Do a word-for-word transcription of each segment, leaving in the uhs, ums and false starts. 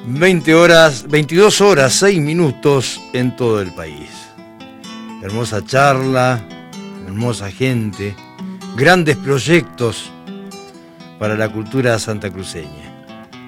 veinte horas, veintidós horas, seis minutos en todo el país. Hermosa charla, hermosa gente, grandes proyectos para la cultura santacruceña.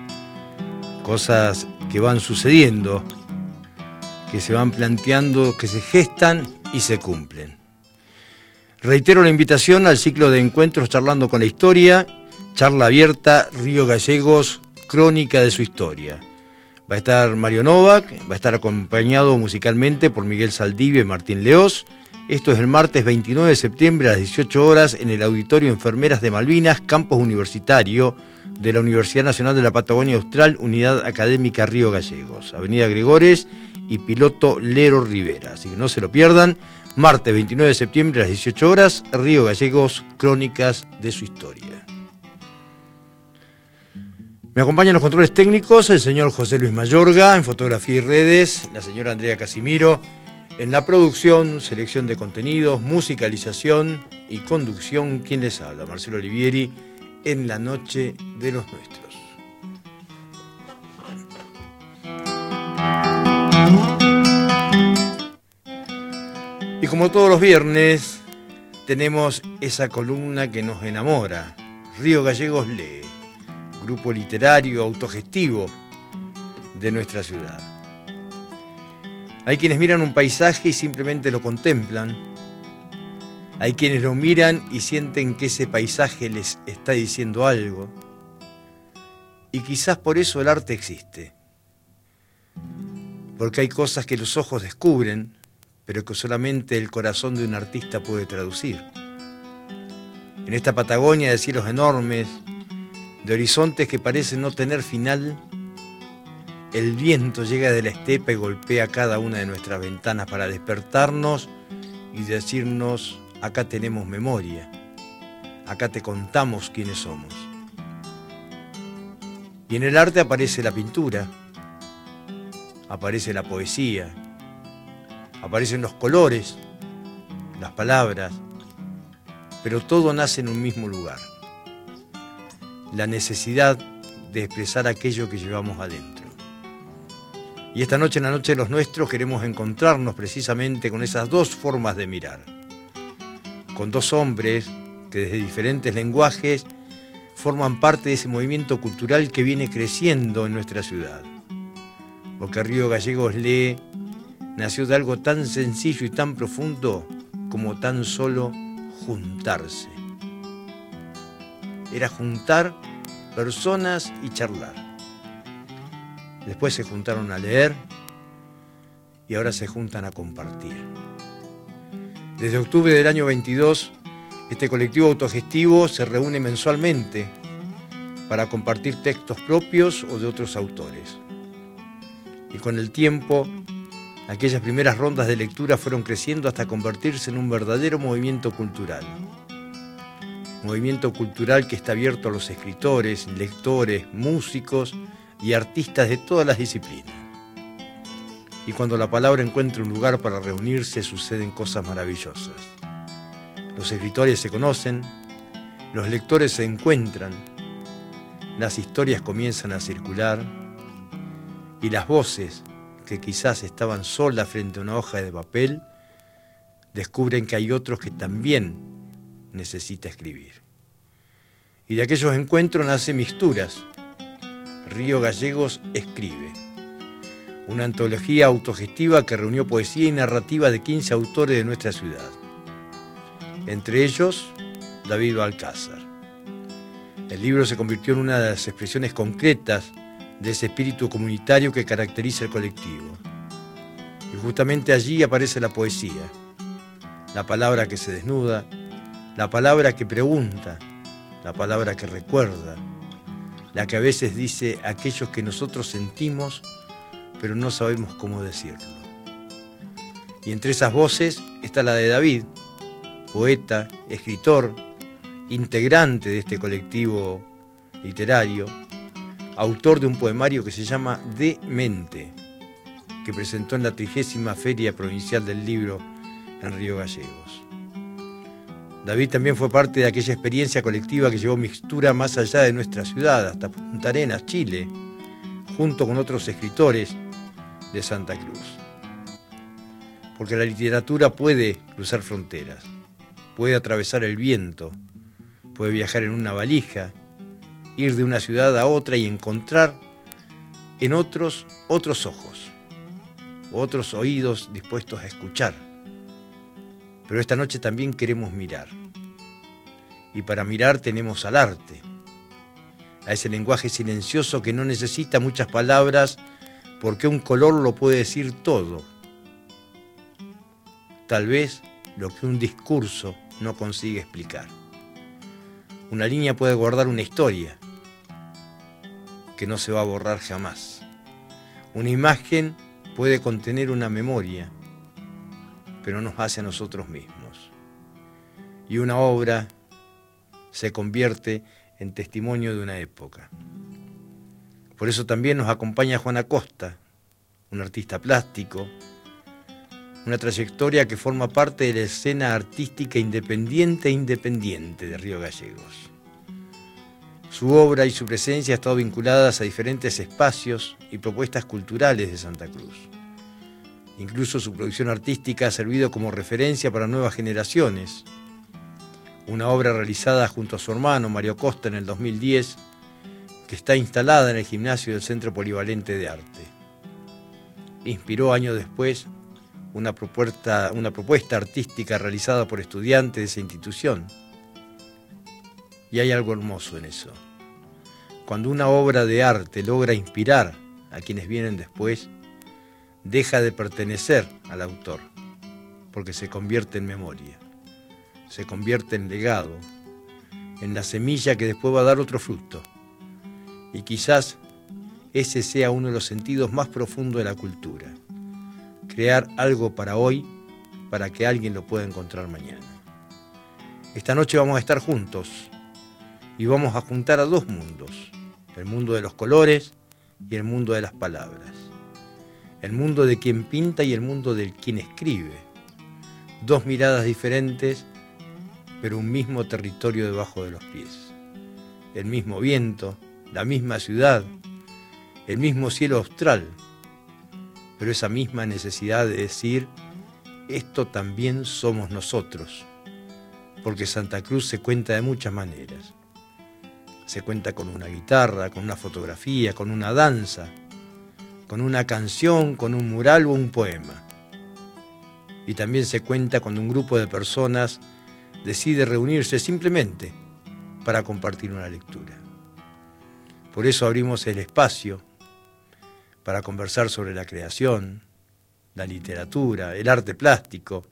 Cosas que van sucediendo, que se van planteando, que se gestan y se cumplen. Reitero la invitación al ciclo de encuentros Charlando con la Historia, charla abierta, Río Gallegos, crónica de su historia. Va a estar Mario Novak, va a estar acompañado musicalmente por Miguel Saldivia y Martín Leós. Esto es el martes veintinueve de septiembre a las dieciocho horas en el Auditorio Enfermeras de Malvinas, campus universitario de la Universidad Nacional de la Patagonia Austral, Unidad Académica Río Gallegos, Avenida Gregores y Piloto Lero Rivera. Así que no se lo pierdan. Martes veintinueve de septiembre a las dieciocho horas, Río Gallegos, crónicas de su historia. Me acompañan los controles técnicos el señor José Luis Mayorga, en fotografía y redes, la señora Andrea Casimiro, en la producción, selección de contenidos, musicalización y conducción, quien les habla, Marcelo Olivieri, en la noche de los nuestros. Y como todos los viernes, tenemos esa columna que nos enamora, Río Gallegos lee. Grupo literario autogestivo de nuestra ciudad. Hay quienes miran un paisaje y simplemente lo contemplan. Hay quienes lo miran y sienten que ese paisaje les está diciendo algo. Y quizás por eso el arte existe. Porque hay cosas que los ojos descubren, pero que solamente el corazón de un artista puede traducir. En esta Patagonia de cielos enormes, de horizontes que parecen no tener final, el viento llega de la estepa y golpea cada una de nuestras ventanas para despertarnos y decirnos: acá tenemos memoria, acá te contamos quiénes somos. Y en el arte aparece la pintura, aparece la poesía, aparecen los colores, las palabras, pero todo nace en un mismo lugar: la necesidad de expresar aquello que llevamos adentro. Y esta noche, en la noche de los nuestros, queremos encontrarnos precisamente con esas dos formas de mirar, con dos hombres que desde diferentes lenguajes forman parte de ese movimiento cultural que viene creciendo en nuestra ciudad. Porque Río Gallegos lee nació de algo tan sencillo y tan profundo como tan solo juntarse. Era juntar personas y charlar. Después se juntaron a leer y ahora se juntan a compartir. Desde octubre del año veintidós, este colectivo autogestivo se reúne mensualmente para compartir textos propios o de otros autores. Y con el tiempo, aquellas primeras rondas de lectura fueron creciendo hasta convertirse en un verdadero movimiento cultural. Movimiento cultural que está abierto a los escritores, lectores, músicos y artistas de todas las disciplinas. Y cuando la palabra encuentra un lugar para reunirse, suceden cosas maravillosas. Los escritores se conocen, los lectores se encuentran, las historias comienzan a circular y las voces, que quizás estaban solas frente a una hoja de papel, descubren que hay otros que también necesita escribir. Y de aquellos encuentros nacen Mixturas. Río Gallegos escribe, una antología autogestiva que reunió poesía y narrativa de quince autores de nuestra ciudad, entre ellos David Balcázar. El libro se convirtió en una de las expresiones concretas de ese espíritu comunitario que caracteriza el colectivo. Y justamente allí aparece la poesía, la palabra que se desnuda, la palabra que pregunta, la palabra que recuerda, la que a veces dice aquellos que nosotros sentimos, pero no sabemos cómo decirlo. Y entre esas voces está la de David, poeta, escritor, integrante de este colectivo literario, autor de un poemario que se llama Demente, que presentó en la trigésima Feria Provincial del Libro en Río Gallegos. David también fue parte de aquella experiencia colectiva que llevó Mixtura más allá de nuestra ciudad, hasta Punta Arenas, Chile, junto con otros escritores de Santa Cruz. Porque la literatura puede cruzar fronteras, puede atravesar el viento, puede viajar en una valija, ir de una ciudad a otra y encontrar en otros otros ojos, otros oídos dispuestos a escuchar. Pero esta noche también queremos mirar. Y para mirar tenemos al arte, a ese lenguaje silencioso que no necesita muchas palabras porque un color lo puede decir todo. Tal vez lo que un discurso no consigue explicar. Una línea puede guardar una historia que no se va a borrar jamás. Una imagen puede contener una memoria, pero nos hace a nosotros mismos. Y una obra se convierte en testimonio de una época. Por eso también nos acompaña Juan Acosta, un artista plástico, una trayectoria que forma parte de la escena artística independiente e independiente de Río Gallegos. Su obra y su presencia han estado vinculadas a diferentes espacios y propuestas culturales de Santa Cruz. Incluso su producción artística ha servido como referencia para nuevas generaciones. Una obra realizada junto a su hermano Mario Costa en el dos mil diez, que está instalada en el gimnasio del Centro Polivalente de Arte. Inspiró años después una propuesta, una propuesta artística realizada por estudiantes de esa institución. Y hay algo hermoso en eso. Cuando una obra de arte logra inspirar a quienes vienen después, deja de pertenecer al autor, porque se convierte en memoria, se convierte en legado, en la semilla que después va a dar otro fruto. Y quizás ese sea uno de los sentidos más profundos de la cultura. Crear algo para hoy, para que alguien lo pueda encontrar mañana. Esta noche vamos a estar juntos y vamos a juntar a dos mundos, el mundo de los colores y el mundo de las palabras, el mundo de quien pinta y el mundo de quien escribe, dos miradas diferentes, pero un mismo territorio debajo de los pies, el mismo viento, la misma ciudad, el mismo cielo austral, pero esa misma necesidad de decir, esto también somos nosotros, porque Santa Cruz se cuenta de muchas maneras. Se cuenta con una guitarra, con una fotografía, con una danza, con una canción, con un mural o un poema. Y también se cuenta cuando un grupo de personas decide reunirse simplemente para compartir una lectura. Por eso abrimos el espacio para conversar sobre la creación, la literatura, el arte plástico.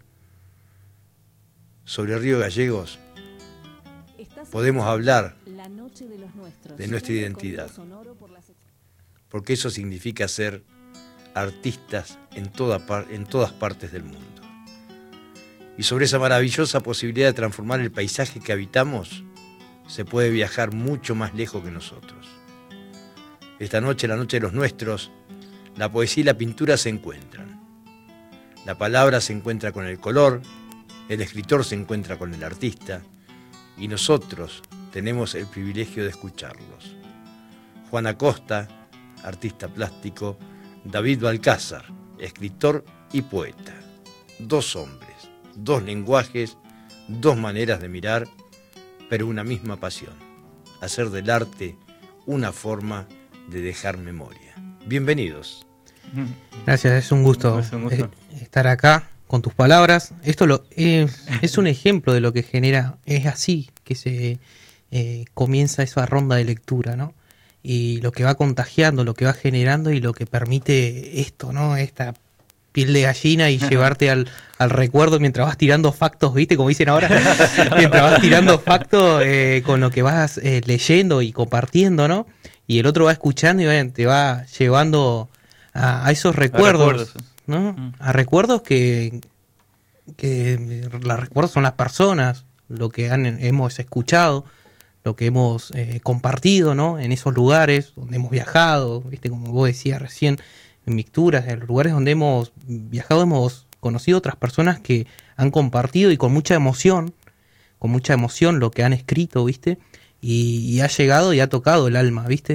Sobre Río Gallegos podemos hablar de nuestra identidad, porque eso significa ser artistas en, toda par- en todas partes del mundo. Y sobre esa maravillosa posibilidad de transformar el paisaje que habitamos, se puede viajar mucho más lejos que nosotros. Esta noche, la noche de los nuestros, la poesía y la pintura se encuentran. La palabra se encuentra con el color, el escritor se encuentra con el artista, y nosotros tenemos el privilegio de escucharlos. Juan Acosta, artista plástico, David Balcázar, escritor y poeta. Dos hombres, dos lenguajes, dos maneras de mirar, pero una misma pasión, hacer del arte una forma de dejar memoria. Bienvenidos. Gracias, es un gusto, es un gusto. estar acá con tus palabras. Esto lo, es, es un ejemplo de lo que genera, es así que se eh, comienza esa ronda de lectura, ¿no? Y lo que va contagiando, lo que va generando y lo que permite esto, ¿no? Esta piel de gallina y llevarte al, al recuerdo mientras vas tirando factos, ¿viste? Como dicen ahora, mientras vas tirando factos eh, con lo que vas eh, leyendo y compartiendo, ¿no? Y el otro va escuchando y bueno, te va llevando a, a esos recuerdos, a recuerdos, ¿no? Mm. A recuerdos que, que los recuerdos son las personas, lo que han, hemos escuchado, lo que hemos eh, compartido, ¿no? En esos lugares donde hemos viajado, ¿viste? Como vos decías recién, en Mixturas, en los lugares donde hemos viajado, hemos conocido otras personas que han compartido y con mucha emoción, con mucha emoción lo que han escrito, ¿viste? Y, y ha llegado y ha tocado el alma, ¿viste?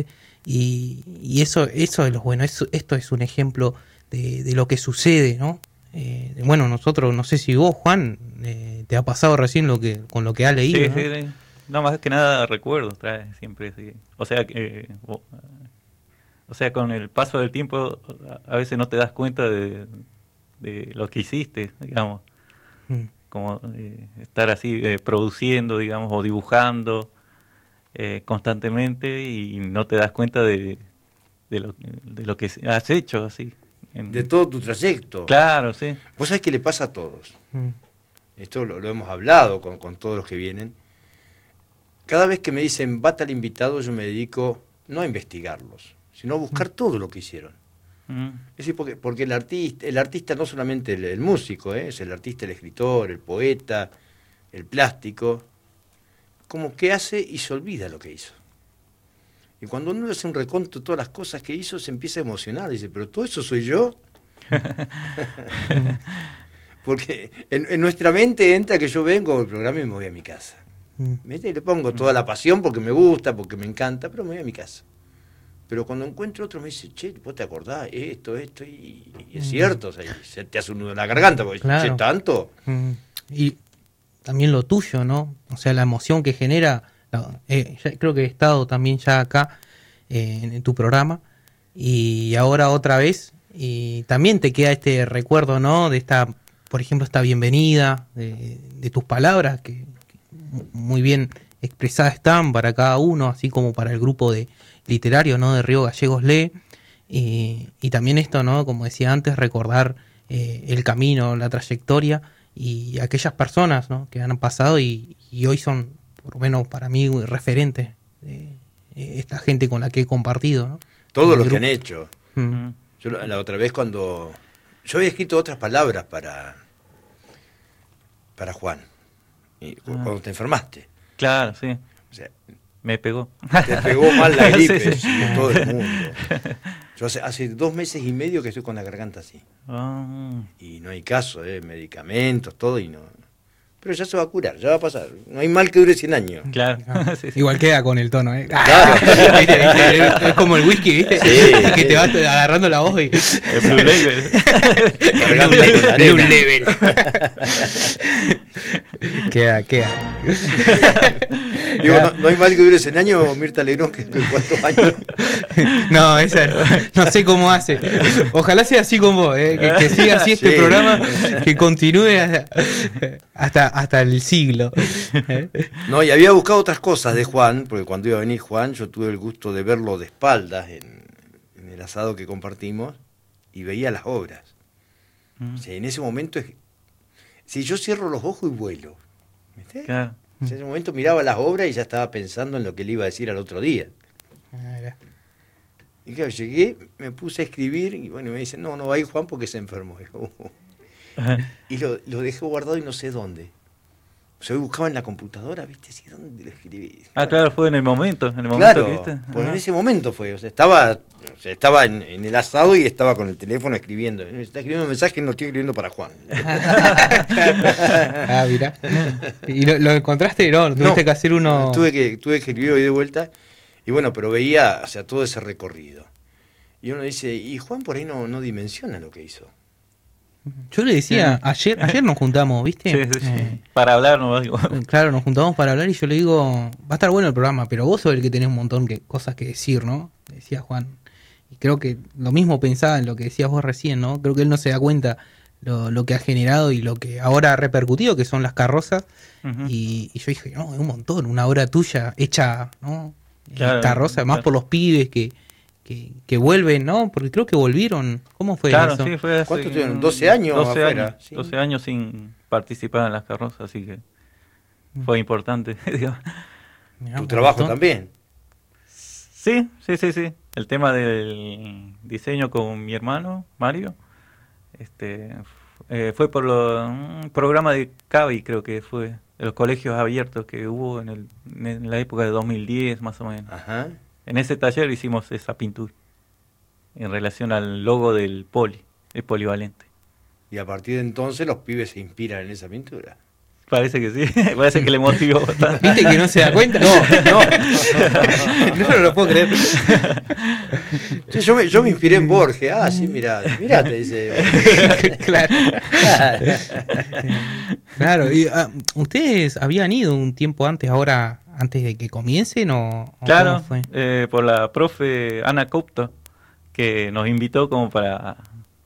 Y, y eso, eso es lo bueno, eso, esto es un ejemplo de, de lo que sucede, ¿no? Eh, bueno, nosotros, no sé si vos, Juan, eh, te ha pasado recién lo que con lo que has leído, Sí, ¿no? sí, sí. No, más que nada recuerdos trae siempre, sí. O sea, que, o, o sea, con el paso del tiempo a, a veces no te das cuenta de, de lo que hiciste, digamos. Mm. Como eh, estar así eh, produciendo, digamos, o dibujando eh, constantemente y no te das cuenta de, de, lo, de lo que has hecho, así. En... De todo tu trayecto. Claro, sí. Vos sabés que le pasa a todos. Mm. Esto lo, lo hemos hablado con, con todos los que vienen. Cada vez que me dicen va tal invitado, yo me dedico no a investigarlos, sino a buscar todo lo que hicieron. Mm. Es decir, porque, porque el artista, el artista no solamente el, el músico, ¿eh? Es el artista, el escritor, el poeta, el plástico, como que hace y se olvida lo que hizo. Y cuando uno hace un reconto de todas las cosas que hizo, se empieza a emocionar, dice, pero todo eso soy yo. Porque en, en nuestra mente entra que yo vengo al programa y me voy a mi casa. ¿Viste? Y le pongo toda la pasión porque me gusta, porque me encanta, pero me voy a mi casa. Pero cuando encuentro otro me dice, che, vos te acordás, esto, esto, y, y es cierto, o sea, se te hace un nudo en la garganta, porque Claro. che, tanto. Mm. Y también lo tuyo, ¿no? O sea, la emoción que genera. la- eh, ya creo que he estado también ya acá eh, en, en tu programa y ahora otra vez y también te queda este recuerdo, ¿no? De esta, por ejemplo, esta bienvenida, de, de tus palabras que, que muy bien expresadas están para cada uno, así como para el grupo de literario, ¿no? De Río Gallegos Lee. Y, y también esto, ¿no? Como decía antes, recordar eh, el camino, la trayectoria y aquellas personas, ¿no? Que han pasado y, y hoy son, por lo menos para mí, referentes de eh, esta gente con la que he compartido, ¿no? Todo El lo que grupo. han hecho. Mm. Yo la la otra vez cuando... Yo había escrito otras palabras para, para Juan, y, cu- Ah. cuando te enfermaste. Claro, sí. O sea, Me pegó. te pegó mal la gripe, Sí, sí. sí, de todo el mundo. Yo hace, hace dos meses y medio que estoy con la garganta así. Ah, Y no hay caso, ¿eh? Medicamentos, todo, y no... Pero ya se va a curar, ya va a pasar. No hay mal que dure cien años. claro. Ah, Sí, sí. Igual queda con el tono, ¿eh? Claro. ¿Viste? ¿Viste? Es como el whisky, ¿viste? Sí, que sí. te vas agarrando la voz y... El Blue Label. Cargando con de arena. un level. queda, queda. Digo, no, no hay mal que dure cien años, Mirta Legrón, que de cuántos años. No, esa no, no sé cómo hace. Ojalá sea así como vos, ¿eh? que, que siga así este Sí. programa, que continúe hasta, hasta, hasta el siglo. ¿eh? No, y había buscado otras cosas de Juan, porque cuando iba a venir Juan, yo tuve el gusto de verlo de espaldas en, en el asado que compartimos, y veía las obras. Mm, O sea, en ese momento, es, si yo cierro los ojos y vuelo, ¿viste? claro. En ese momento miraba las obras y ya estaba pensando en lo que le iba a decir al otro día. Y claro, llegué, me puse a escribir, y bueno, me dicen, no, no va a ir Juan porque se enfermó. Y, yo, "Oh". Y lo, lo dejé guardado y no sé dónde. O sea, hoy buscaba en la computadora, ¿viste? Así, ¿dónde lo escribí? Ah, claro, fue en el momento. En el momento Claro, que viste. pues en Ah. ese momento fue, o sea, estaba, o sea, estaba en, en el asado y estaba con el teléfono escribiendo. Me está escribiendo un mensaje y lo estoy escribiendo para Juan. Ah, mira. ¿Y lo, lo encontraste? No, tuviste No, que hacer uno... Tuve que, tuve que escribir hoy de vuelta, y bueno, pero veía, o sea, todo ese recorrido. Y uno dice, y Juan por ahí no, no dimensiona lo que hizo. Yo le decía, ayer ayer nos juntamos, ¿viste? Sí, sí, sí. Eh, Para hablar, no digo. Claro, nos juntamos para hablar y yo le digo, va a estar bueno el programa, pero vos sos el que tenés un montón de cosas que decir, ¿no? Decía Juan. Y creo que lo mismo pensaba en lo que decías vos recién, ¿no? Creo que él no se da cuenta lo, lo que ha generado y lo que ahora ha repercutido, que son las carrozas. Ujú. y, y yo dije, no, es un montón, una obra tuya hecha, ¿no? Claro, Carroza, más claro. por los pibes que, que, que vuelven, ¿no? Porque creo que volvieron. ¿Cómo fue Claro, eso? sí, fue hace ¿Cuánto tuvieron? doce años doce afuera, años, sí. doce años sin participar en las carrozas, así que fue importante. digamos. Mirá, Tu un trabajo montón. también. Sí, sí, sí, sí. El tema del diseño con mi hermano, Mario, este f- eh, fue por lo, un programa de CABI, creo que fue, de los colegios abiertos que hubo en, el, en la época de dos mil diez, más o menos. Ajá. En ese taller hicimos esa pintura, en relación al logo del poli, el polivalente. Y a partir de entonces los pibes se inspiran en esa pintura. Parece que sí, parece que le motivó bastante. ¿Viste que no se da cuenta? No, no, no, no lo puedo creer. Sí, yo, me, yo me inspiré en Borges. Ah, sí, mirá, mirá, te dice. Claro. Claro, y, uh, ¿ustedes habían ido un tiempo antes, ahora, antes de que comiencen o, o Claro, cómo fue? Eh, por la profe Ana Copto, que nos invitó como para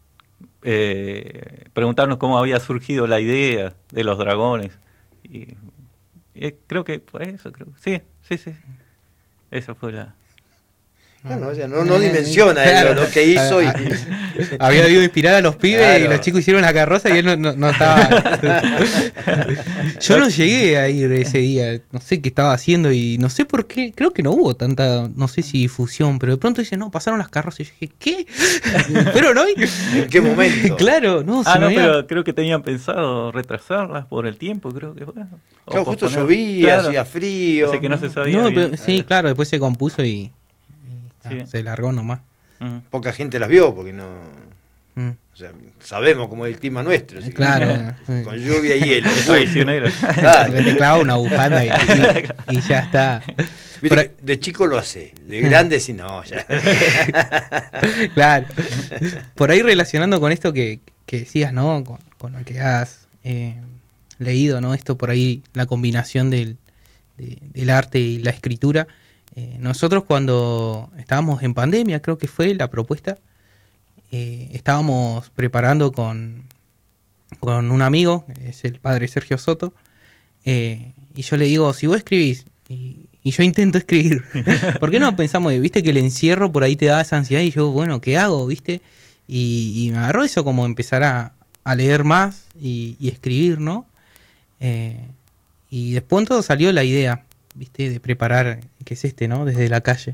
eh, preguntarnos cómo había surgido la idea de los dragones. Y, y creo que fue eso, creo. Sí, sí, sí. Esa fue la... Bueno, o sea, no, no dimensiona él lo, lo que hizo. Y... Había debido inspirar a los pibes, claro, y los chicos hicieron la carroza y él no, no, no estaba. Yo no llegué a ir ese día, no sé qué estaba haciendo y no sé por qué, creo que no hubo tanta, no sé si difusión, pero de pronto dicen, no, pasaron las carrozas y yo dije, ¿qué? Pero no hay. ¿En qué momento? Claro, no, Ah, se no, había... pero creo que tenían pensado retrasarlas por el tiempo, creo que fue. Claro, justo llovía, claro, hacía frío. Así que no se sabía. No, pero, sí, claro, después se compuso y. Ah, sí. Se largó nomás. Uh-huh. Poca gente las vio porque no. Uh-huh. O sea, sabemos cómo es el clima nuestro. ¿Sí? Claro. Con lluvia y hielo. Claro. Te clava una bufanda y, y, y ya está. Pero, de chico lo hace, de grande sí no, ya. Claro. Por ahí relacionando con esto que, que decías, ¿no? Con, con lo que has eh, leído, ¿no? Esto por ahí, la combinación del, de, del arte y la escritura. Eh, nosotros cuando estábamos en pandemia, creo que fue la propuesta, eh, estábamos preparando con, con un amigo, es el padre Sergio Soto, eh, y yo le digo, si vos escribís, y, y yo intento escribir, ¿por qué no pensamos, viste que el encierro por ahí te da esa ansiedad? Y yo, bueno, ¿qué hago? ¿Viste? Y, y me agarró eso como empezar a, a leer más y, y escribir, ¿no? Eh, y después todo salió la idea, ¿viste? De preparar, que es este, ¿no? Desde la calle.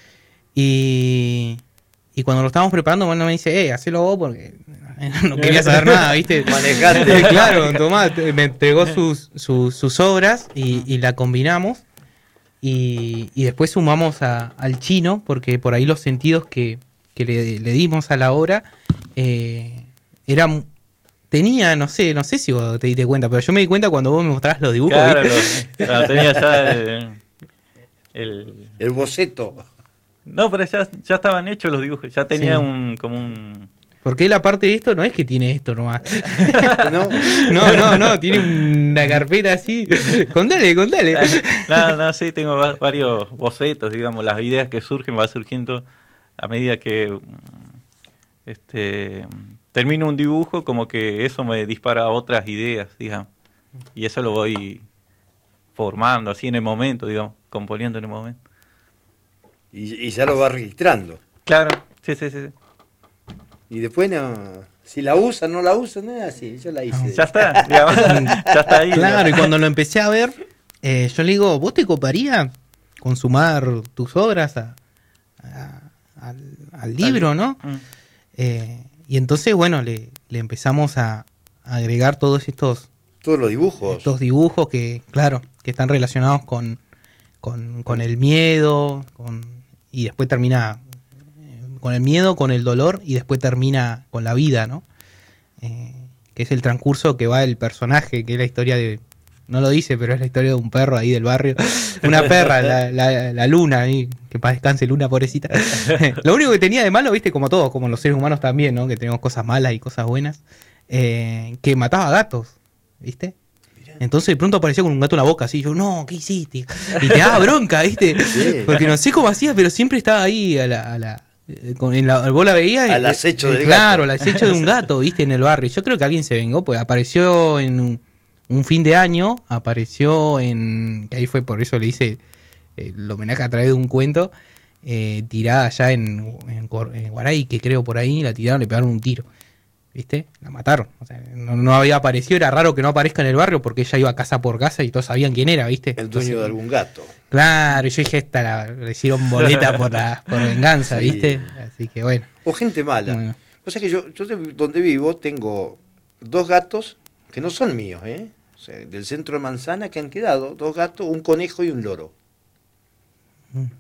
Y, y cuando lo estábamos preparando, bueno, me dice, eh, hacelo vos porque no quería saber nada, ¿viste? Manejate. Claro, Tomás me entregó sus, sus, sus obras y, y la combinamos. Y, y después sumamos a, al chino, porque por ahí los sentidos que, que le, le dimos a la obra eh, eran... Tenía, no sé, no sé si vos te diste cuenta, pero yo me di cuenta cuando vos me mostrabas los dibujos. Claro, lo, claro tenía ya el, el... el boceto. No, pero ya, ya estaban hechos los dibujos, ya tenía sí. un como un... Porque la parte de esto no es que tiene esto nomás. no, no, no, no, tiene una carpeta así. Contale, contale. No, no, sí, tengo varios bocetos, digamos, las ideas que surgen, va surgiendo a medida que... este termino un dibujo, como que eso me dispara otras ideas, digamos, y eso lo voy formando así en el momento, digamos, componiendo en el momento. Y, y ya lo va registrando. Claro, sí, sí, sí. Y después no, si la usa, no la usa, no es así, yo la hice. Ya está, digamos, ya está ahí. Claro, digamos. Y cuando lo empecé a ver, eh, yo le digo, ¿vos te coparía consumar tus obras a, a, al, al libro, no? Mm. Eh, Y entonces, bueno, le, le empezamos a, a agregar todos estos... Todos los dibujos. Estos dibujos que, claro, que están relacionados con, con, con el miedo, con, y después termina con el miedo, con el dolor, y después termina con la vida, ¿no? Eh, que es el transcurso que va el personaje, que es la historia de... No lo dice, pero es la historia de un perro ahí del barrio. Una perra, la, la, la Luna, ahí, que para descanse Luna, pobrecita. Lo único que tenía de malo, viste, como todos, como los seres humanos también, ¿no? Que tenemos cosas malas y cosas buenas. Eh, que mataba gatos, ¿viste? Entonces de pronto apareció con un gato en la boca, así. Yo, no, ¿qué hiciste? Y te daba bronca, ¿viste? Sí. Porque no sé cómo hacía, pero siempre estaba ahí a la... A la Con, en la, vos la veías al acecho eh, del claro, gato. al acecho de un gato, viste, en el barrio. Yo creo que alguien se vengó, pues apareció en un, un fin de año, apareció en, que ahí fue por eso le hice eh, el homenaje a través de un cuento, eh, tirada allá en, en, en Guaray, que creo por ahí, la tiraron, le pegaron un tiro, viste, la mataron, o sea, no, no había aparecido, era raro que no aparezca en el barrio porque ella iba casa por casa y todos sabían quién era, viste. El dueño Entonces, de algún gato. Claro, y yo dije, esta la, le hicieron boleta por la por venganza, sí. ¿Viste? Así que bueno. O gente mala. Bueno. O sea que yo, yo donde vivo tengo dos gatos que no son míos, ¿eh? O sea, del centro de Manzana que han quedado, dos gatos, un conejo y un loro. Mm.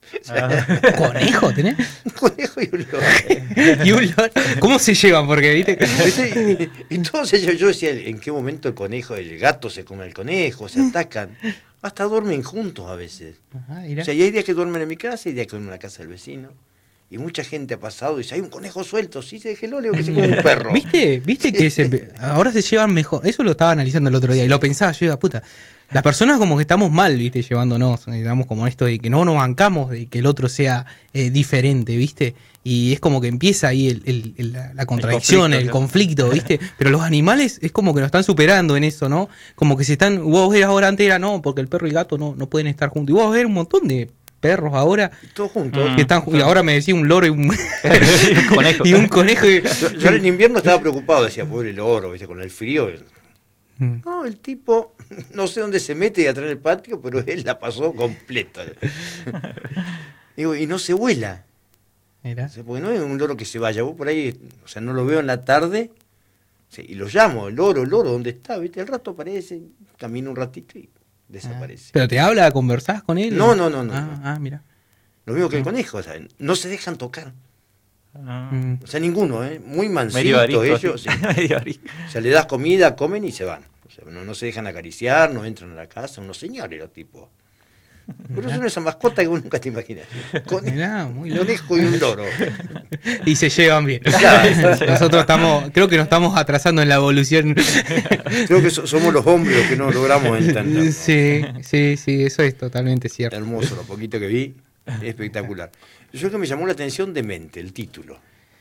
Ah. ¿Conejo tenés? Un conejo y un loro. Y un loro. ¿Cómo se llevan? Porque, ¿viste? ¿Viste? Y, y todos ellos, yo decía, ¿en qué momento el conejo, el gato se come al conejo, se atacan? Hasta duermen juntos a veces. Ajá, mirá. O sea, y hay días que duermen en mi casa y días que duermen en la casa del vecino. Y mucha gente ha pasado y dice, hay un conejo suelto, sí, se déjelo, leo que se come un perro. ¿Viste? ¿Viste que se, ahora se llevan mejor? Eso lo estaba analizando el otro día y lo pensaba, yo digo, puta, las personas como que estamos mal, ¿viste? Llevándonos, digamos, como esto de que no nos bancamos, de que el otro sea eh, diferente, ¿viste? Y es como que empieza ahí el, el, el, la, la contradicción, el conflicto, el conflicto, ¿viste? Pero los animales es como que nos están superando en eso, ¿no? Como que se están, vos ves ahora antes era, no, porque el perro y el gato no, no pueden estar juntos. Y vos ves un montón de perros ahora todos juntos que están, y ahora me decía un loro y un, un conejo. y un conejo y... yo, yo en invierno estaba preocupado, decía, pobre loro, ¿viste? Con el frío. Mm. No, el tipo, no sé dónde se mete atrás del patio, pero él la pasó completa. Digo, y no se vuela. Mira. O sea, porque no es un loro que se vaya, vos por ahí, o sea, no lo veo en la tarde, sí, y lo llamo, loro, loro, ¿dónde está? ¿Viste? Al rato aparece, camina un ratito y desaparece. Ah, ¿pero te habla, conversás con él? No, no, no, no. Ah, no. ah mira. Lo mismo que el conejo, o sea, no se dejan tocar. Ah. Mm. O sea, ninguno, ¿eh? Muy Medio mansitos arisco, ellos. sí. Sí. Medio arisco. O sea, le das comida, comen y se van. O sea, no, no se dejan acariciar, no entran a la casa, unos señores los tipos. Pero son esa mascota que vos nunca te imaginas. Con Mirá, muy un loco. conejo y un loro. Y se llevan bien. Claro. Nosotros estamos, creo que nos estamos atrasando en la evolución. Creo que so- somos los hombres los que no logramos entender. ¿no? Sí, sí, sí, eso es totalmente cierto. Hermoso, lo poquito que vi, espectacular. Yo que me llamó la atención Demente, el título.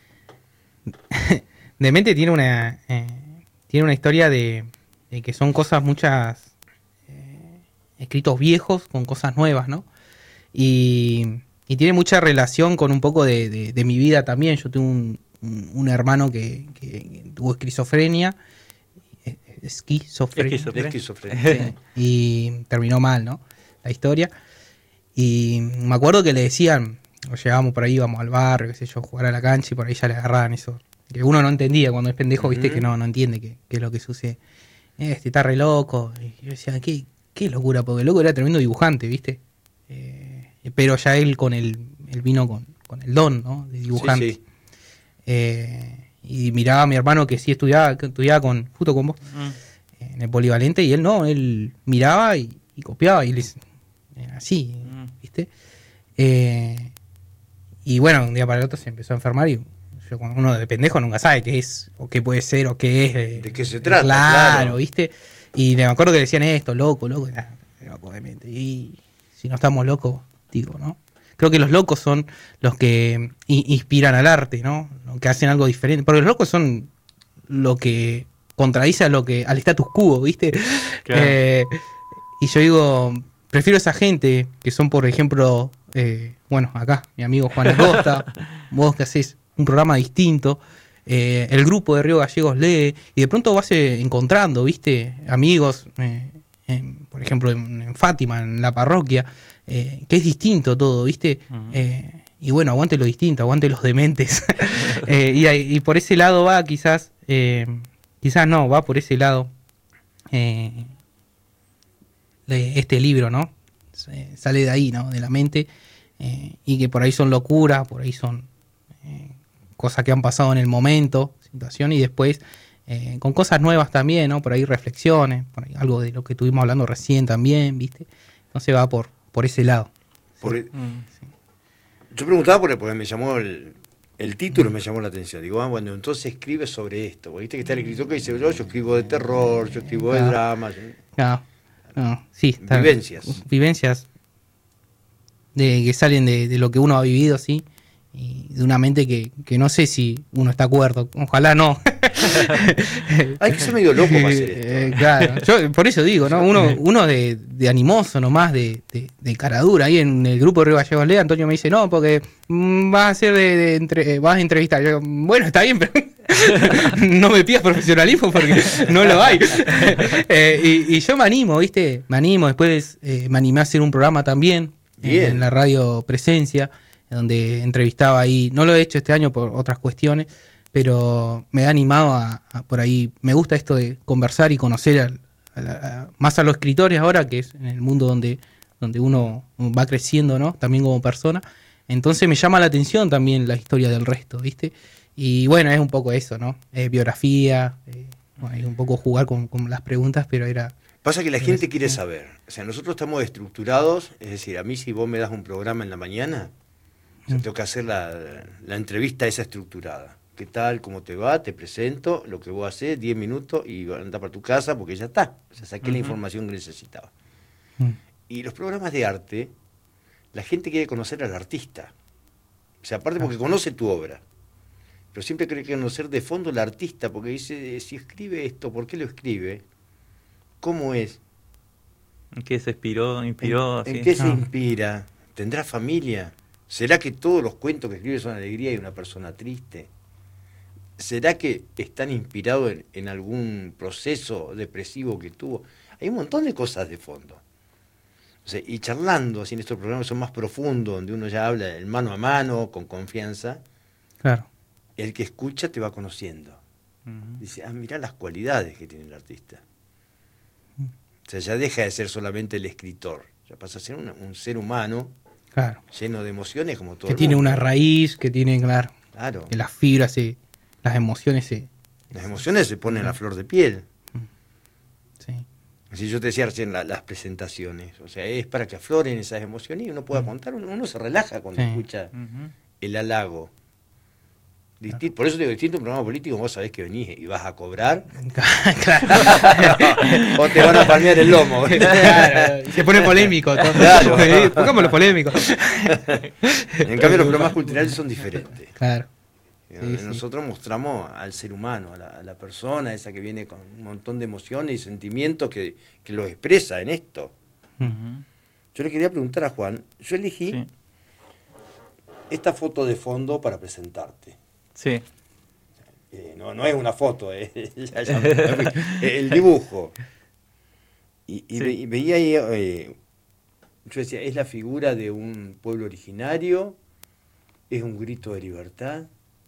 Demente tiene una eh, tiene una historia de, de que son cosas muchas eh, escritos viejos con cosas nuevas, ¿no? Y, y tiene mucha relación con un poco de, de, de mi vida también. Yo tengo un, un, un hermano que, que tuvo esquizofrenia, eh, esquizofrenia, Esquizofrenia. Esquizofrenia. sí, y terminó mal, ¿no? La historia. Y me acuerdo que le decían, o llegábamos por ahí, íbamos al barrio, qué sé yo, jugar a la cancha y por ahí ya le agarraban eso. Que uno no entendía cuando es pendejo, viste, Ujú. que no, no entiende qué, qué es lo que sucede. Este está re loco. Y yo decía, qué, qué locura, porque el loco era tremendo dibujante, viste. Eh, pero ya él con el, él vino con, con el don, ¿no? De dibujante. Sí, sí. Eh, y miraba a mi hermano que sí estudiaba, que estudiaba con, justo con vos, Mm. en el polivalente, y él no, él miraba y, y copiaba, y les, era así, Mm. ¿viste? Eh, y bueno, un día para el otro se empezó a enfermar y yo, cuando uno de pendejo nunca sabe qué es, o qué puede ser, o qué es. eh, ¿De qué se trata? Claro, Claro. ¿viste? Y me acuerdo que decían esto, loco, loco, era, loco de mente. Y si no estamos locos, digo, ¿no? Creo que los locos son los que i- inspiran al arte, ¿no? Los que hacen algo diferente. Porque los locos son lo que contradice a lo que, al status quo, ¿viste? Claro. Eh, y yo digo, prefiero esa gente que son, por ejemplo, eh, bueno, acá, mi amigo Juan Acosta, vos que hacés un programa distinto, eh, el grupo de Río Gallegos lee, y de pronto vas eh, encontrando, ¿viste? Amigos, eh, en- por ejemplo, en, en Fátima, en la parroquia, eh, que es distinto todo, ¿viste? Ujú. Eh, y bueno, aguante lo distinto, aguante los dementes. Eh, y, ahí- y por ese lado va, quizás, eh, quizás no, va por ese lado eh, de este libro, ¿no? Se- sale de ahí, ¿no? De la mente, eh, y que por ahí son locuras, por ahí son eh, cosas que han pasado en el momento, situaciones, y después eh, con cosas nuevas también, ¿no? Por ahí reflexiones, por ahí algo de lo que estuvimos hablando recién también, ¿viste? Entonces va por, por ese lado. Por- Mm. yo preguntaba porque, porque me llamó el, el título, me llamó la atención. Digo, ah, bueno, entonces escribe sobre esto. Porque viste que está el escritor que dice, yo, yo escribo de terror, yo escribo de Claro. drama. No, no, sí, está- Vivencias. Vivencias de, que salen de, de lo que uno ha vivido, sí, y de una mente que, que no sé si uno está acuerdo, ojalá no. Hay que ser medio loco para hacer esto. Eh, claro, yo por eso digo, ¿no? Uno, uno de, de animoso nomás, de, de, de caradura. Ahí en el grupo de Río Gallegos Lea, Antonio me dice, no, porque mm, vas a hacer de, de entre, vas a entrevistar. Yo, bueno, está bien, pero no me pidas profesionalismo porque no lo hay. Eh, y, y yo me animo, ¿viste? Me animo, después eh, me animé a hacer un programa también eh, Bien. en la radio Presencia, donde entrevistaba ahí, no lo he hecho este año por otras cuestiones, pero me ha animado a, a por ahí, me gusta esto de conversar y conocer al- a la- a- más a los escritores ahora, que es en el mundo donde, donde uno va creciendo, ¿no? También como persona. Entonces me llama la atención también la historia del resto, ¿viste? Y bueno, es un poco eso, ¿no? Eh, biografía, eh, bueno, es un poco jugar con, con las preguntas, pero era... Pasa que la gente quiere saber. O sea, nosotros estamos estructurados, es decir, a mí si vos me das un programa en la mañana, o sea, tengo que hacer la, la entrevista esa estructurada. ¿Qué tal? ¿Cómo te va? Te presento lo que vos haces, diez minutos y anda para tu casa porque ya está. O sea, saqué uh-huh. la información que necesitaba. Uh-huh. Y los programas de arte, la gente quiere conocer al artista. O sea, aparte porque conoce tu obra. Pero siempre quiere conocer de fondo al artista, porque dice, si escribe esto, ¿por qué lo escribe? ¿Cómo es? ¿En qué se inspiró? inspiró ¿En, ¿en qué se inspira? ¿Tendrá familia? ¿Será que todos los cuentos que escribe son alegría y una persona triste? ¿Será que están inspirados en, en algún proceso depresivo que tuvo? Hay un montón de cosas de fondo. O sea, y charlando, así en estos programas son más profundos, donde uno ya habla del mano a mano, con confianza. Claro. El que escucha te va conociendo. Uh-huh. Dice, ah, mirá las cualidades que tiene el artista. O sea, ya deja de ser solamente el escritor, ya pasa a ser una, un ser humano, claro, lleno de emociones como todo que el tiene mundo. Una raíz, que tiene, claro, claro. que las fibras, se, las emociones se... Las emociones se ponen uh-huh. a flor de piel. Sí. Así yo te decía recién la, las presentaciones, o sea, es para que afloren esas emociones y uno pueda uh-huh. contar, uno, uno se relaja cuando sí. escucha uh-huh. el halago. Disti- por eso te digo, distinto un programa político, vos sabés que venís y vas a cobrar. Claro. O te van a palmear el lomo. Claro. Se pone polémico. Todo. Claro. Pongámoslo polémico. En cambio, los programas culturales son diferentes. Claro. Sí, Nosotros sí. mostramos al ser humano, a la, a la persona, esa que viene con un montón de emociones y sentimientos que, que lo expresa en esto. Uh-huh. Yo le quería preguntar a Juan, yo elegí sí. esta foto de fondo para presentarte. Sí. Eh, no, no es una foto, eh. ya, ya, el dibujo. Y, y, sí. ve, y veía ahí, eh, yo decía, ¿es la figura de un pueblo originario? ¿Es un grito de libertad?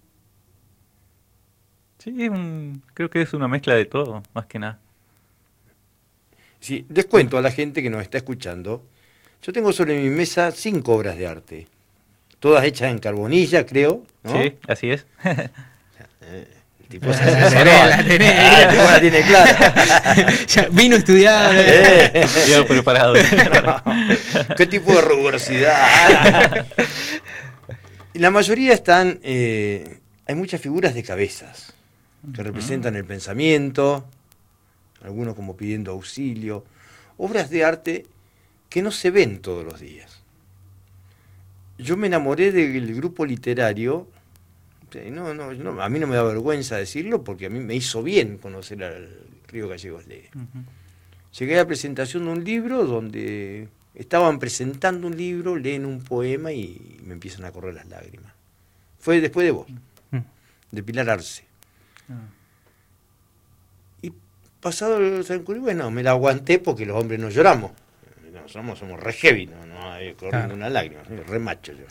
Sí, es un, creo que es una mezcla de todo, más que nada. Sí, les cuento a la gente que nos está escuchando, yo tengo sobre mi mesa cinco obras de arte. Todas hechas en carbonilla, creo, ¿no? Sí, así es. El tipo se asesoró. La tenés, ah, el tipo la tiene clara. Ya vino estudiado. Eh. Yo preparado. No. ¿Qué tipo de rigurosidad? Y la mayoría están, eh, hay muchas figuras de cabezas que representan el pensamiento, algunos como pidiendo auxilio, obras de arte que no se ven todos los días. Yo me enamoré del grupo literario, no, no, no, a mí no me da vergüenza decirlo porque a mí me hizo bien conocer al Río Gallegos Lee. Uh-huh. Llegué a la presentación de un libro donde estaban presentando un libro, leen un poema y me empiezan a correr las lágrimas. Fue después de vos, uh-huh. de Pilar Arce. Uh-huh. Y pasado el San Curí, bueno, me la aguanté porque los hombres no lloramos. No, somos, somos re heavy, no, no hay corriendo ah. una lágrima, soy re macho yo.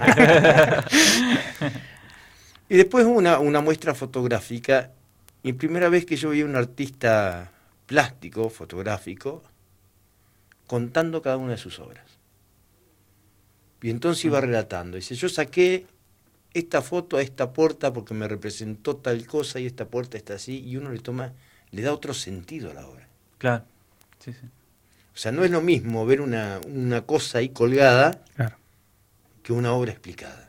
Y después una, una muestra fotográfica, y primera vez que yo vi a un artista plástico, fotográfico, contando cada una de sus obras. Y entonces iba relatando, dice, yo saqué esta foto a esta puerta porque me representó tal cosa y esta puerta está así, y uno le toma, le da otro sentido a la obra. Claro, sí, sí. O sea, no es lo mismo ver una, una cosa ahí colgada claro. que una obra explicada.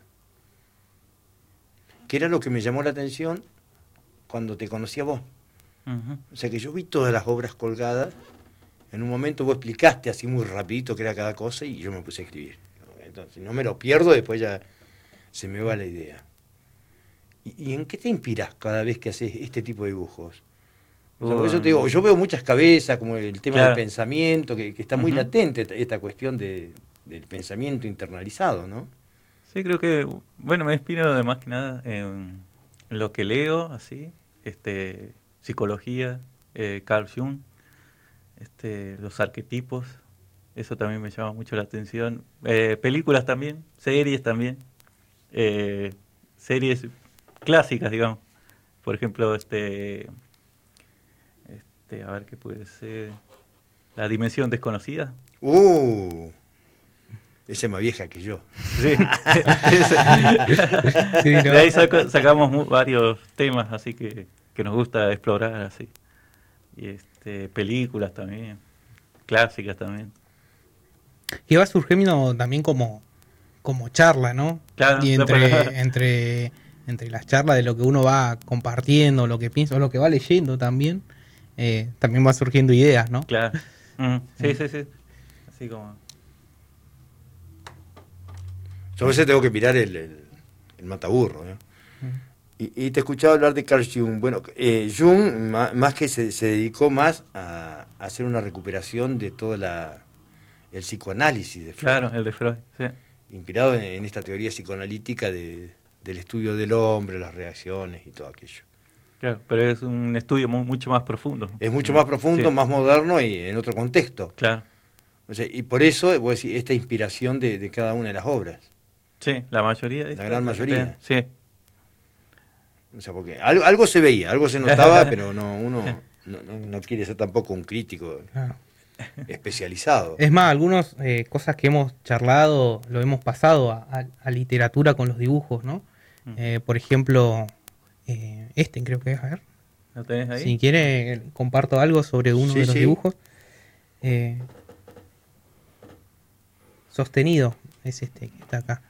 Que era lo que me llamó la atención cuando te conocí a vos. Uh-huh. O sea, que yo vi todas las obras colgadas, en un momento vos explicaste así muy rapidito qué era cada cosa y yo me puse a escribir. Entonces, no me lo pierdo, después ya se me va la idea. ¿Y, y en qué te inspirás cada vez que haces este tipo de dibujos? O sea, por eso te digo, yo veo muchas cabezas, como el tema claro. del pensamiento, que, que está muy uh-huh. latente esta cuestión de, del pensamiento internalizado, ¿no? Sí, creo que, bueno, me inspiro de más que nada en lo que leo, así, este, psicología, eh, Carl Jung, este, los arquetipos, eso también me llama mucho la atención. Eh, películas también, series también, eh, series clásicas, digamos, por ejemplo, este... Este, a ver qué puede ser. La dimensión desconocida. Uh, esa es más vieja que yo. Sí. Sí, ¿no? De ahí saco- sacamos mu- varios temas así que, que nos gusta explorar así. Y este, películas también, clásicas también. Que va surgiendo también como, como charla, ¿no? Claro, Y no, pero- entre, entre, entre las charlas de lo que uno va compartiendo, lo que piensa, o lo que va leyendo también, eh, también va surgiendo ideas, ¿no? Claro. Mm, sí, sí, sí. Así como... Yo a veces tengo que mirar el, el, el mataburro, ¿no? Y, y te escuchaba hablar de Carl Jung. Bueno, eh, Jung, ma- más que se, se dedicó más a, a hacer una recuperación de todo la, el psicoanálisis de Freud. Claro, el de Freud, sí. Inspirado en, en esta teoría psicoanalítica de, del estudio del hombre, las reacciones y todo aquello. Claro, pero es un estudio mu- mucho más profundo. Es mucho más profundo, Sí, más moderno y en otro contexto. claro. O sea, y por eso, voy a decir, esta inspiración de, de cada una de las obras. Sí, la mayoría. La gran mayoría. Sí, O sea, porque algo, algo se veía, algo se notaba, pero no uno no, no, no quiere ser tampoco un crítico Claro. especializado. Es más, algunas eh, cosas que hemos charlado lo hemos pasado a, a- a literatura con los dibujos, ¿no? Mm. Eh, por ejemplo, eh, este creo que es, a ver. ¿Lo tenés ahí? Si quiere, eh, comparto algo sobre uno Sí, de los sí. dibujos. Eh, sostenido es este que está acá.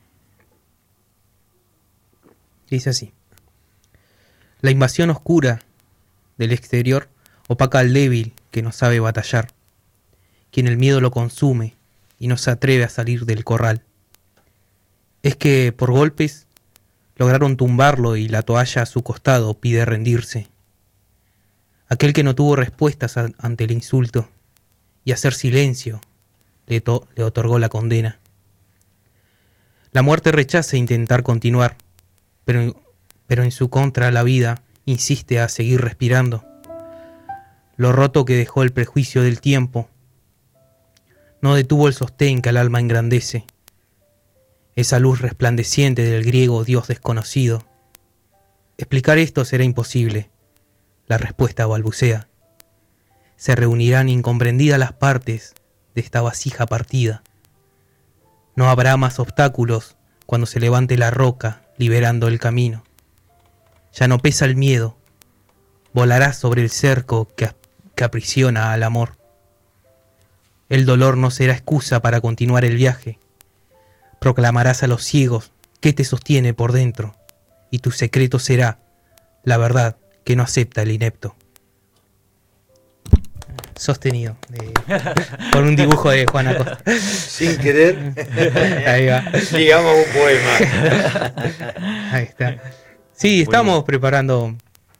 Dice así: la invasión oscura del exterior opaca al débil que no sabe batallar, quien el miedo lo consume y no se atreve a salir del corral. Es que por golpes lograron tumbarlo y la toalla a su costado pide rendirse. Aquel que no tuvo respuestas a- ante el insulto y hacer silencio le, to- le otorgó la condena. La muerte rechaza intentar continuar, pero, pero en su contra la vida insiste a seguir respirando. Lo roto que dejó el prejuicio del tiempo no detuvo el sostén que al alma engrandece. Esa luz resplandeciente del griego Dios desconocido. Explicar esto será imposible. La respuesta balbucea. Se reunirán incomprendidas las partes de esta vasija partida. No habrá más obstáculos cuando se levante la roca liberando el camino. Ya no pesa el miedo. Volarás sobre el cerco que, que aprisiona al amor. El dolor no será excusa para continuar el viaje. Proclamarás a los ciegos qué te sostiene por dentro, y tu secreto será la verdad que no acepta el inepto. Sostenido de, por un dibujo de Juan Acosta. Sin querer, Ahí va. digamos un poema. Ahí está. Sí, estamos preparando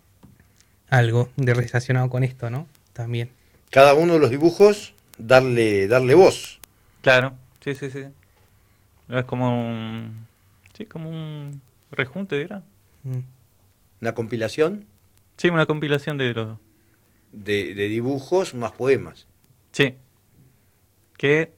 algo de relacionado con esto, ¿no? También. Cada uno de los dibujos, darle, darle voz. Claro, sí, sí, sí. Es como un... Sí, como un rejunte, ¿era? Mm. Una compilación Sí, una compilación de los... de, de dibujos más poemas. Sí. Que...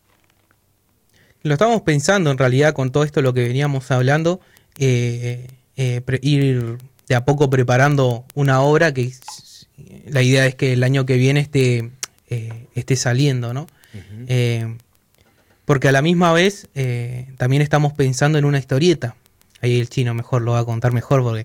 Lo estamos pensando en realidad con todo esto lo que veníamos hablando, eh, eh, pre- ir de a poco preparando una obra que s- la idea es que el año que viene esté, eh, esté saliendo, ¿no? Ujú. Eh, porque a la misma vez eh, también estamos pensando en una historieta. Ahí el chino mejor lo va a contar mejor porque...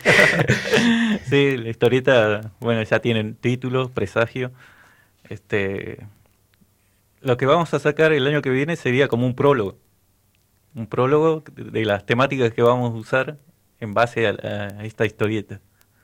Sí, la historieta, bueno, ya tienen título, presagio. Este, lo que vamos a sacar el año que viene sería como un prólogo. Un prólogo de las temáticas que vamos a usar en base a, a esta historieta.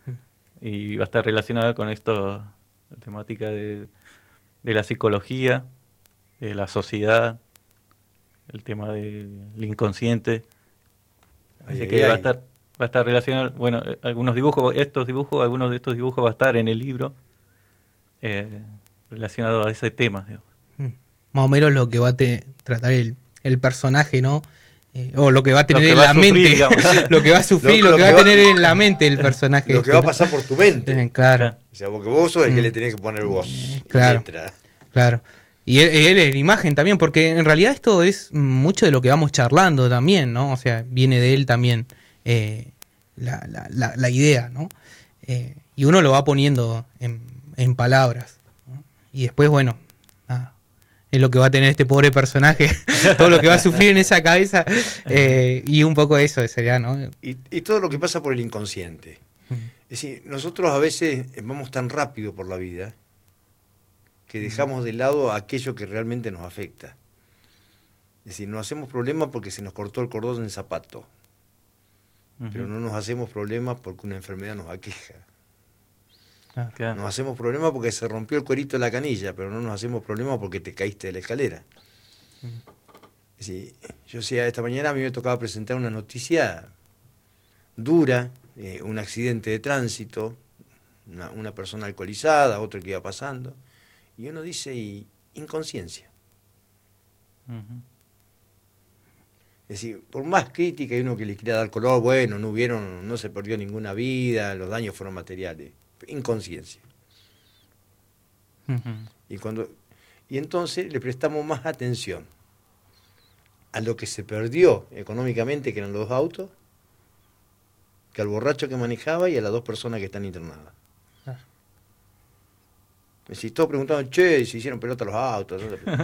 Y va a estar relacionada con esto, la temática de, de la psicología, de la sociedad, el tema del inconsciente. Así Ay, que ay, va a ay. estar, va a estar relacionado, bueno, eh, algunos dibujos, estos dibujos, algunos de estos dibujos va a estar en el libro eh, relacionado a ese tema. Digamos. Más o menos lo que va a te- tratar el, el personaje, ¿no? Eh, o lo que va a tener que en va la a sufrir, mente. digamos. Lo que va a sufrir, Lo- lo, lo que, que va va- a tener en la mente el personaje. Lo que este, va a ¿no? pasar por tu mente. Eh, Claro, O sea, porque vos sos el que Mm. le tenés que poner voz. y Claro. letra. claro. Y él, él en imagen también, porque en realidad esto es mucho de lo que vamos charlando también, ¿no? O sea, viene de él también eh, la, la, la, la idea, ¿no? Eh, y uno lo va poniendo en, en palabras, ¿no? y después, bueno, nada, es lo que va a tener este pobre personaje, todo lo que va a sufrir en esa cabeza, eh, y un poco eso sería, ¿no? Y, y todo lo que pasa por el inconsciente. Es decir, nosotros a veces vamos tan rápido por la vida que dejamos de lado aquello que realmente nos afecta. Es decir, nos hacemos problemas porque se nos cortó el cordón del zapato, uh-huh. pero no nos hacemos problemas porque una enfermedad nos aqueja. Ah, claro. Nos hacemos problemas porque se rompió el cuerito de la canilla, pero no nos hacemos problemas porque te caíste de la escalera. Uh-huh. Es decir, yo decía, esta mañana a mí me tocaba presentar una noticia dura, eh, un accidente de tránsito, una, una persona alcoholizada, otro que iba pasando, y uno dice, y, inconsciencia. Uh-huh. Es decir, por más crítica y uno que le quiera dar color, bueno, no hubieron, no se perdió ninguna vida, los daños fueron materiales, inconsciencia. Uh-huh. Y cuando y entonces le prestamos más atención a lo que se perdió económicamente, que eran los dos autos, que al borracho que manejaba y a las dos personas que están internadas. Ah. Es decir, todos preguntaban, che, si hicieron pelota los autos.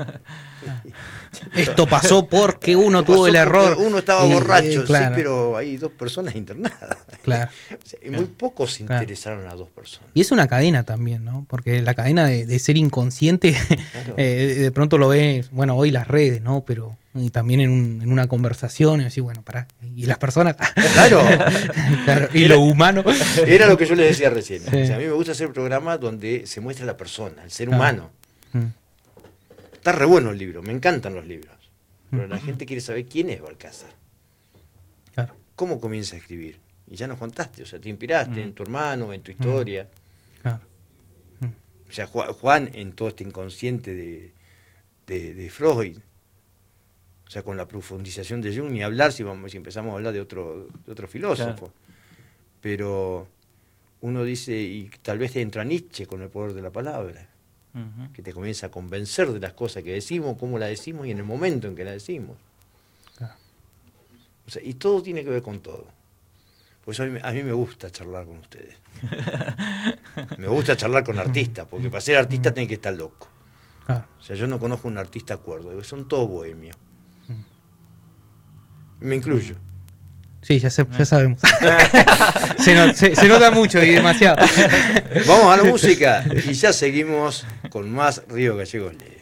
Esto pasó porque uno Esto tuvo el error. Uno estaba y, borracho, eh, claro. sí, pero hay dos personas internadas. Claro. O sea, y muy pocos se claro. interesaron a dos personas. Y es una cadena también, ¿no? Porque la cadena de, de ser inconsciente, claro. eh, de pronto lo ves, bueno, hoy las redes, ¿no? Pero y también en, un, en una conversación, y así, bueno, pará. Y las personas. Claro. claro. Y era, lo humano. Era lo que yo les decía recién. Sí. O sea, a mí me gusta hacer programas donde se muestra la persona, el ser humano. Ah. Está re bueno el libro, me encantan los libros. Pero la gente quiere saber quién es Balcázar. Claro. ¿Cómo comienza a escribir? Y ya nos contaste, o sea, te inspiraste mm. en tu hermano, en tu historia. Claro. O sea, Juan en todo este inconsciente de, de, de Freud. O sea, con la profundización de Jung, ni hablar si, vamos, si empezamos a hablar de otro, de otro filósofo. Claro. Pero uno dice, y tal vez te entra Nietzsche con el poder de la palabra, uh-huh. que te comienza a convencer de las cosas que decimos, cómo las decimos y en el momento en que las decimos. Claro. O sea, y todo tiene que ver con todo. Por eso a mí, a mí me gusta charlar con ustedes. Me gusta charlar con artistas, porque para ser artista tenés que estar loco. Claro. O sea, yo no conozco un artista cuerdo, son todos bohemios. Me incluyo. Sí, ya, sé, ya sabemos. se, no, se, se nota mucho y demasiado. Vamos a la música y ya seguimos con más Río Gallegos Leo.